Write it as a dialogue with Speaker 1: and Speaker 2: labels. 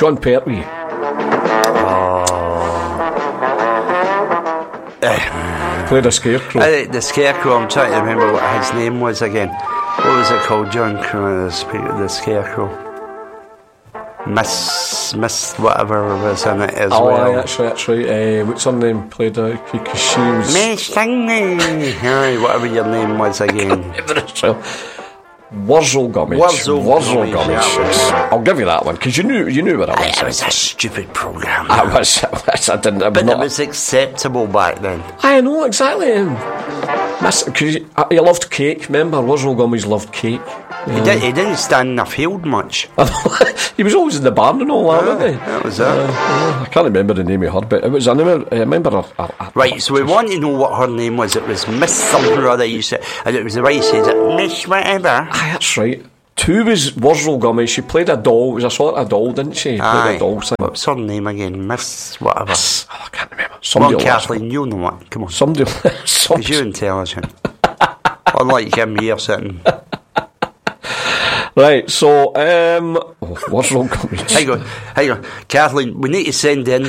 Speaker 1: John Pertwee. Played a scarecrow.
Speaker 2: The Scarecrow, I'm trying to remember what his name was again. What was it called, John Crow, the Scarecrow? Miss whatever was in it as well.
Speaker 1: Aye, that's right. What's her name? Played because she was...
Speaker 2: Miss Thingy. Aye, whatever your name was again.
Speaker 1: Wurzel Gummidge. Yes. I'll give you that one because you knew what it was.
Speaker 2: It was a stupid programme.
Speaker 1: It was. I didn't.
Speaker 2: But it was acceptable back then.
Speaker 1: I know exactly. Because he loved cake. Remember, Wurzel Gummidge loved cake.
Speaker 2: He didn't stand in the field much.
Speaker 1: He was always in the barn and all that, wasn't he?
Speaker 2: That was it.
Speaker 1: I can't remember the name of her, but it was. I remember her.
Speaker 2: Right, so we want to know what her name was. It was Miss something or other. You said, and it was the way you said it, Miss whatever.
Speaker 1: Aye, that's right. 2 was Wurzel Gummidge. She played a doll. It was a sort of doll, didn't she? Played a doll thing.
Speaker 2: What's her name again? Miss whatever.
Speaker 1: I can't remember.
Speaker 2: Come on, Kathleen, you know what? Come on.
Speaker 1: Somebody.
Speaker 2: Because you're intelligent. Unlike him here sitting.
Speaker 1: Right, so, Wurzel Gummidge.
Speaker 2: Hang on. Kathleen, we need to send in